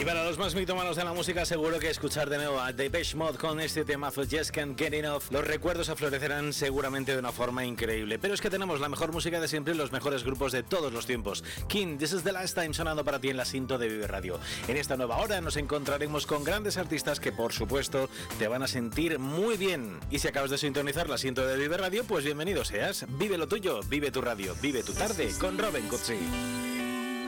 Y para los más mitómanos de la música, seguro que escuchar de nuevo a Depeche Mode con este temazo Just Can't Get Enough, los recuerdos aflorecerán seguramente de una forma increíble. Pero es que tenemos la mejor música de siempre y los mejores grupos de todos los tiempos. King, This is the Last Time, sonando para ti en la Sinto de Vive Radio. En esta nueva hora nos encontraremos con grandes artistas que, por supuesto, te van a sentir muy bien. Y si acabas de sintonizar la Sinto de Vive Radio, pues bienvenido seas. Vive lo tuyo, vive tu radio, vive tu tarde con Robin Cutsi.